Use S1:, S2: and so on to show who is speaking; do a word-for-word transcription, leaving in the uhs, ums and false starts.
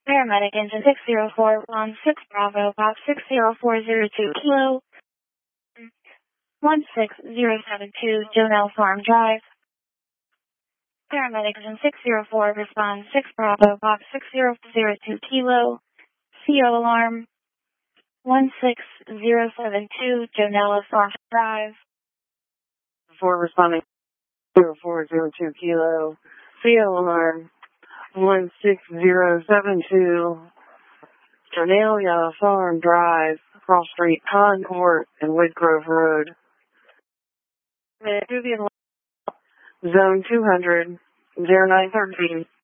S1: Paramedic engine six zero four one six Bravo, box six zero four zero two Kilo, one six zero seven two Jonelle Farm Drive. Paramedic engine six zero four, respond six Bravo, box six zero zero two Kilo, C O alarm, one six zero seven two Jonelle Farm Drive.
S2: For responding zero four zero two Kilo, C O alarm, one six zero seven two Jonelle Farm Drive, Cross Street, Concord, and Woodgrove Road. Zone two hundred, zero nine thirteen.